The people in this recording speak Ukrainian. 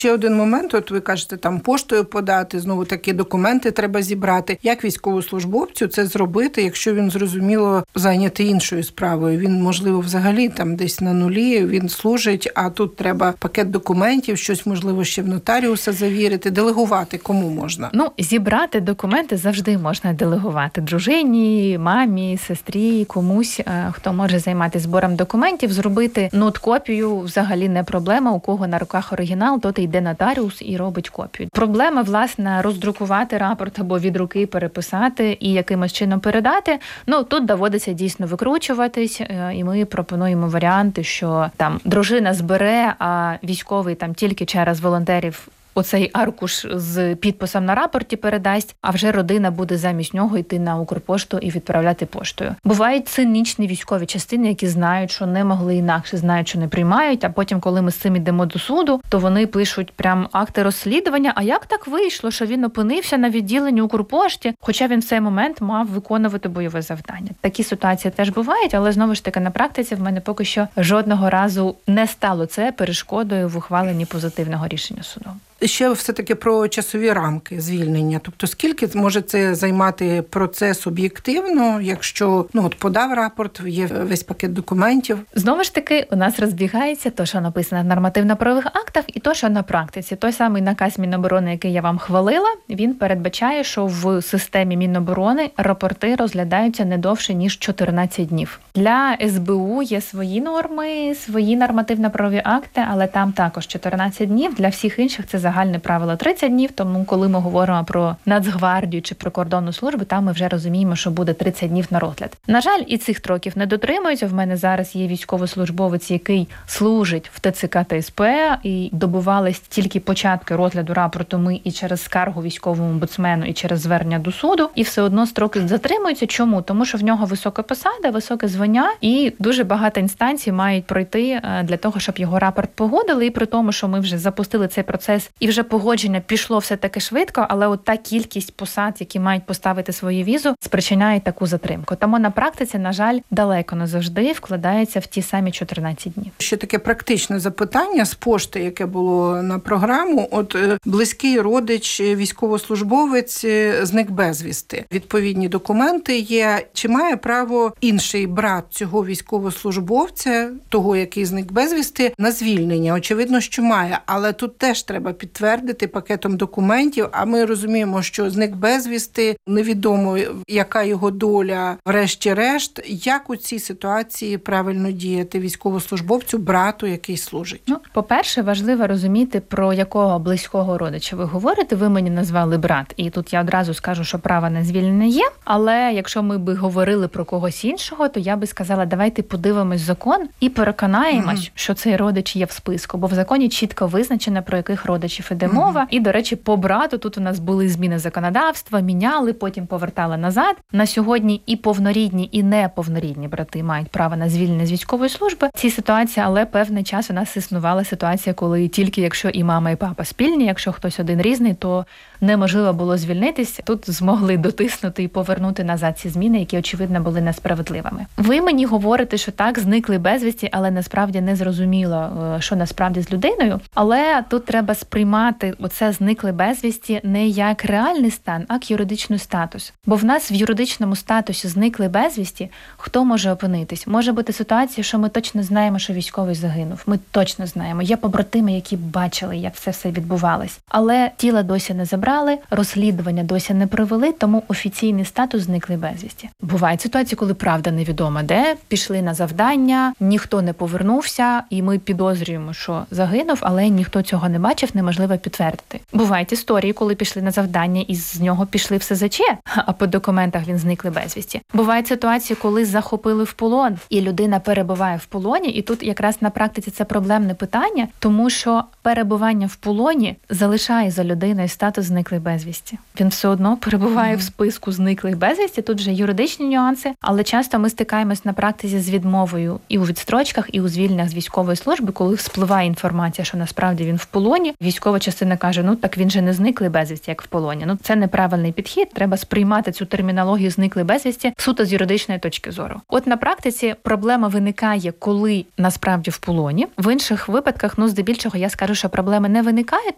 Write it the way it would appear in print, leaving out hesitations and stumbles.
Ще один момент, от ви кажете, там поштою подати, знову таки документи треба зібрати. Як військовослужбовцю це зробити, якщо він, зрозуміло, зайнятий іншою справою? Він, можливо, взагалі там десь на нулі, він служить, а тут треба пакет документів, щось, можливо, ще в нотаріуса завірити, делегувати кому можна? Зібрати документи завжди можна делегувати. Дружині, мамі, сестрі, комусь, хто може займатися збором документів, зробити ноткопію взагалі не проблема. У кого на руках оригінал, то йде нотаріус і робить копію. Проблема, власне, роздрукувати рапорт або від руки переписати і якимось чином передати. Тут доводиться дійсно викручуватись, і ми пропонуємо варіанти, що там дружина збере, а військовий там тільки через волонтерів оцей аркуш з підписом на рапорті передасть, а вже родина буде замість нього йти на Укрпошту і відправляти поштою. Бувають цинічні військові частини, які знають, що не могли інакше, знають, що не приймають, а потім, коли ми з цим йдемо до суду, то вони пишуть прям акти розслідування, а як так вийшло, що він опинився на відділенні Укрпошті, хоча він в цей момент мав виконувати бойове завдання. Такі ситуації теж бувають, але знову ж таки на практиці в мене поки що жодного разу не стало це перешкодою в ухваленні позитивного рішення суду. Ще все-таки про часові рамки звільнення. Тобто, скільки може це займати процес об'єктивно, якщо подав рапорт, є весь пакет документів? Знову ж таки, у нас розбігається то, що написано в нормативно-правових актах, і то, що на практиці. Той самий наказ Міноборони, який я вам хвалила, він передбачає, що в системі Міноборони рапорти розглядаються не довше, ніж 14 днів. Для СБУ є свої норми, свої нормативно-правові акти, але там також 14 днів. Для всіх інших це загальне правило 30 днів, тому коли ми говоримо про Нацгвардію чи прикордонну службу, там ми вже розуміємо, що буде 30 днів на розгляд. На жаль, і цих строків не дотримуються. В мене зараз є військовослужбовець, який служить в ТЦК та СП, і добувались тільки початки розгляду рапорту ми і через скаргу військовому омбудсмену, і через звернення до суду, і все одно строки затримуються. Чому? Тому що в нього висока посада, високе звання, і дуже багато інстанцій мають пройти для того, щоб його рапорт погодили, і при тому, що ми вже запустили цей процес, і вже погодження пішло все таки швидко, але от та кількість посад, які мають поставити свою візу, спричиняє таку затримку. Тому на практиці, на жаль, далеко не завжди вкладається в ті самі 14 днів. Ще таке практичне запитання з пошти, яке було на програму. От близький родич, військовослужбовець зник безвісти. Відповідні документи є. Чи має право інший брат цього військовослужбовця, того, який зник безвісти, на звільнення? Очевидно, що має, але тут теж треба підтвердити пакетом документів, а ми розуміємо, що зник безвісти, невідомо, яка його доля, врешті-решт. Як у цій ситуації правильно діяти військовослужбовцю, брату, який служить? По-перше, важливо розуміти, про якого близького родича ви говорите. Ви мені назвали брат, і тут я одразу скажу, що права на звільнення є, але якщо ми би говорили про когось іншого, то я би сказала, давайте подивимось закон і переконаємось, що цей родич є в списку, бо в законі чітко визначено, про яких родичів іде мова. І, до речі, по брату тут у нас були зміни законодавства, міняли, потім повертали назад. На сьогодні і повнорідні, і неповнорідні брати мають право на звільнення з військової служби. Ці ситуації, але певний час у нас існувала ситуація, коли тільки якщо і мама, і папа спільні, якщо хтось один різний, то неможливо було звільнитись. Тут змогли дотиснути і повернути назад ці зміни, які, очевидно, були несправедливими. Ви мені говорите, що так, зникли безвісті, але насправді не зрозуміло, що насправді з людиною. Але тут треба сприймати оце зникли безвісті не як реальний стан, а як юридичний статус. Бо в нас в юридичному статусі зникли безвісті, хто може опинитись? Може бути ситуація, що ми точно знаємо, що військовий загинув. Ми точно знаємо. Є побратими, які бачили, як це все відбувалось. Але тіла досі не забрали, розслідування досі не провели, тому офіційний статус зникли безвісті. Бувають ситуації, коли правда невідома де, пішли на завдання, ніхто не повернувся, і ми підозрюємо, що загинув, але ніхто цього не бачив, неможливо підтвердити. Бувають історії, коли пішли на завдання і з нього пішли в СЗЧ, а по документах він зникли безвісті. Бувають ситуації, коли захопили в полон, і людина перебуває в полоні, і тут якраз на практиці це проблемне питання, тому що перебування в полоні залишає за людиною статус зниклий безвісті. Він все одно перебуває в списку зниклих безвісті, тут вже юридичні нюанси, але часто ми стикаємось на практиці з відмовою і у відстрочках, і у звільненнях з військової служби, коли вспливає інформація, що насправді він в полоні. Військова частина каже, так він же не зниклий безвісті, як в полоні. Це неправильний підхід, треба сприймати цю термінологію зниклий безвісті суто з юридичної точки зору. От на практиці проблема виникає, коли насправді в полоні. В інших випадках, здебільшого я скажу, що проблеми не виникає,